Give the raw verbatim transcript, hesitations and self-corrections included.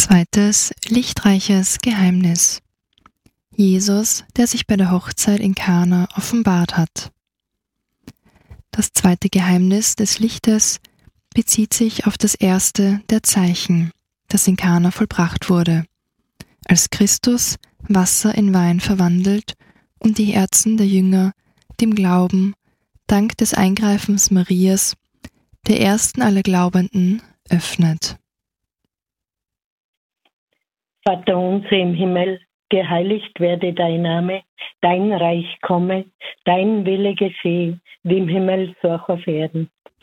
Zweites lichtreiches Geheimnis. Jesus, der sich bei der Hochzeit in Kana offenbart hat. Das zweite Geheimnis des Lichtes bezieht sich auf das erste der Zeichen, das in Kana vollbracht wurde, als Christus Wasser in Wein verwandelt und die Herzen der Jünger dem Glauben, dank des Eingreifens Marias, der ersten aller Glaubenden, öffnet. Vater unser im Himmel, geheiligt werde dein Name, dein Reich komme, dein Wille geschehe, wie im Himmel so auch auf Erden.